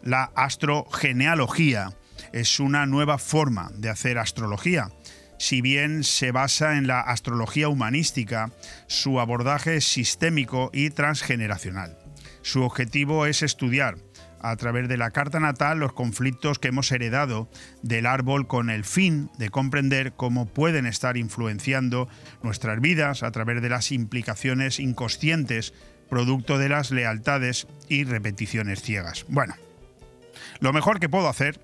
La astrogenealogía es una nueva forma de hacer astrología. Si bien se basa en la astrología humanística, su abordaje es sistémico y transgeneracional. Su objetivo es estudiar, a través de la carta natal, los conflictos que hemos heredado del árbol con el fin de comprender cómo pueden estar influenciando nuestras vidas a través de las implicaciones inconscientes, producto de las lealtades y repeticiones ciegas. Bueno, lo mejor que puedo hacer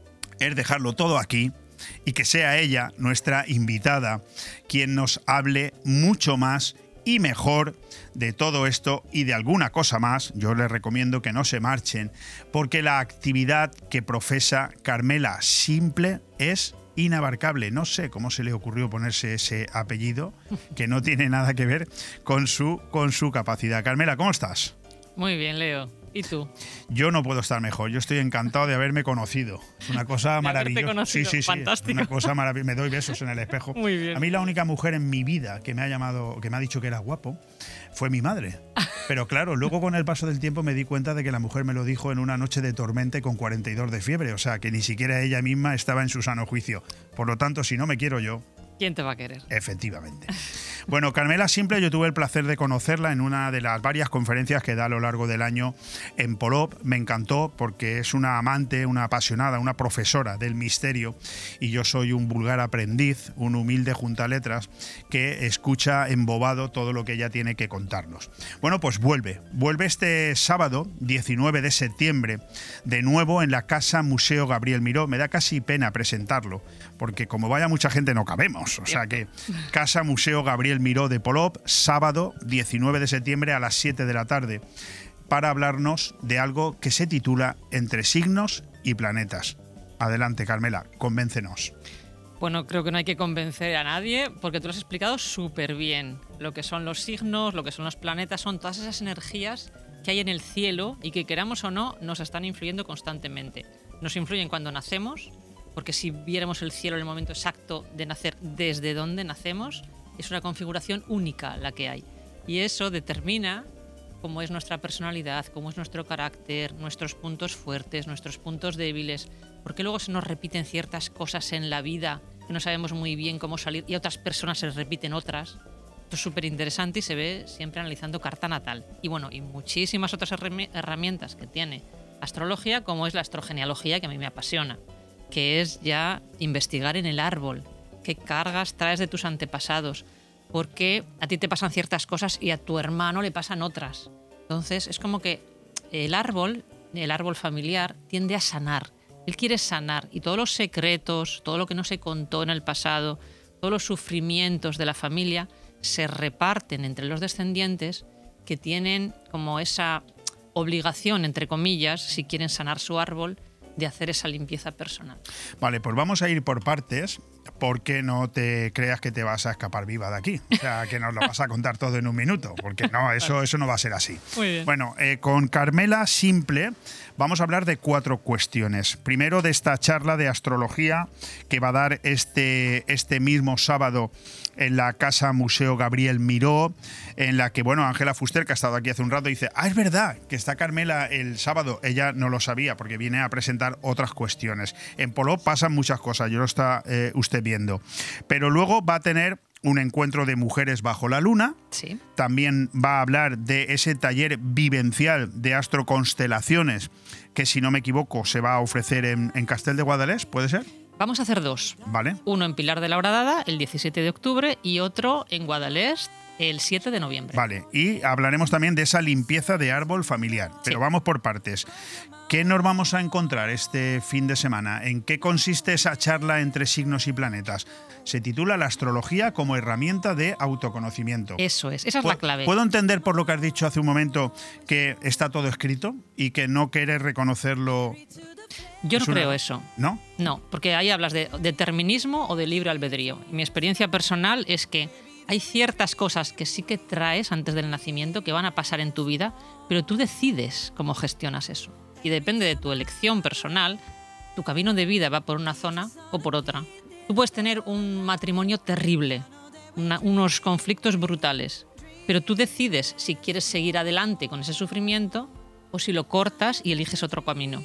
es dejarlo todo aquí y que sea ella, nuestra invitada, quien nos hable mucho más y mejor de todo esto y de alguna cosa más. Yo les recomiendo que no se marchen, porque la actividad que profesa Carmela Simple es inabarcable. No sé cómo se le ocurrió ponerse ese apellido, que no tiene nada que ver con su capacidad. Carmela, ¿cómo estás? Muy bien, Leo. ¿Y tú? Yo no puedo estar mejor. Yo estoy encantado de haberme conocido. Es una cosa maravillosa. Sí, fantástico. Una cosa maravillosa. Me doy besos en el espejo. Muy bien. A mí la única mujer en mi vida que me ha dicho que era guapo, fue mi madre. Pero claro, luego con el paso del tiempo me di cuenta de que la mujer me lo dijo en una noche de tormenta con 42 de fiebre. O sea, que ni siquiera ella misma estaba en su sano juicio. Por lo tanto, si no me quiero yo, ¿quién te va a querer? Efectivamente. Bueno, Carmela Simple, yo tuve el placer de conocerla en una de las varias conferencias que da a lo largo del año en Polop. Me encantó porque es una amante, una apasionada, una profesora del misterio, y yo soy un vulgar aprendiz, un humilde juntaletras que escucha embobado todo lo que ella tiene que contarnos. Bueno, pues vuelve este sábado 19 de septiembre de nuevo en la Casa Museo Gabriel Miró. Me da casi pena presentarlo porque como vaya mucha gente no cabemos. O sea que Casa Museo Gabriel Miró de Polop, sábado 19 de septiembre a las 7 de la tarde, para hablarnos de algo que se titula Entre signos y planetas. Adelante, Carmela, convéncenos. Bueno, creo que no hay que convencer a nadie porque tú lo has explicado súper bien. Lo que son los signos, lo que son los planetas, son todas esas energías que hay en el cielo y que, queramos o no, nos están influyendo constantemente. Nos influyen cuando nacemos, porque si viéramos el cielo en el momento exacto de nacer, desde donde nacemos, es una configuración única la que hay. Y eso determina cómo es nuestra personalidad, cómo es nuestro carácter, nuestros puntos fuertes, nuestros puntos débiles, porque luego se nos repiten ciertas cosas en la vida que no sabemos muy bien cómo salir y a otras personas se les repiten otras. Esto es súper interesante y se ve siempre analizando carta natal. Y bueno, y muchísimas otras herramientas que tiene astrología, como es la astrogenealogía, que a mí me apasiona, que es ya investigar en el árbol qué cargas traes de tus antepasados, porque a ti te pasan ciertas cosas y a tu hermano le pasan otras. Entonces es como que el árbol familiar tiende a sanar. Él quiere sanar y todos los secretos, todo lo que no se contó en el pasado, todos los sufrimientos de la familia se reparten entre los descendientes, que tienen como esa obligación, entre comillas, si quieren sanar su árbol, de hacer esa limpieza personal. Vale, pues vamos a ir por partes, porque no te creas que te vas a escapar viva de aquí. O sea, que nos lo vas a contar todo en un minuto, porque no, eso no va a ser así. Muy bien. Bueno, con Carmela Simple vamos a hablar de 4 cuestiones. Primero, de esta charla de astrología que va a dar este mismo sábado en la Casa Museo Gabriel Miró, en la que, bueno, Ángela Fuster, que ha estado aquí hace un rato, dice, es verdad que está Carmela el sábado. Ella no lo sabía porque viene a presentar otras cuestiones. En Polop pasan muchas cosas, yo lo está usted viendo. Pero luego va a tener un encuentro de mujeres bajo la luna. Sí. También va a hablar de ese taller vivencial de astroconstelaciones que, si no me equivoco, se va a ofrecer en Castel de Guadalest, ¿puede ser? Vamos a hacer 2. Vale. Uno en Pilar de la Horadada, el 17 de octubre, y otro en Guadalest, el 7 de noviembre. Vale, y hablaremos también de esa limpieza de árbol familiar. Pero vamos por partes. ¿Qué nos vamos a encontrar este fin de semana? ¿En qué consiste esa charla entre signos y planetas? Se titula La astrología como herramienta de autoconocimiento. Eso es, esa es la clave. ¿Puedo entender, por lo que has dicho hace un momento, que está todo escrito y que no quieres reconocerlo? Yo no creo eso. ¿No? No, porque ahí hablas de determinismo o de libre albedrío. Mi experiencia personal es que hay ciertas cosas que sí que traes antes del nacimiento que van a pasar en tu vida, pero tú decides cómo gestionas eso. Y depende de tu elección personal, tu camino de vida va por una zona o por otra. Tú puedes tener un matrimonio terrible, unos conflictos brutales, pero tú decides si quieres seguir adelante con ese sufrimiento o si lo cortas y eliges otro camino.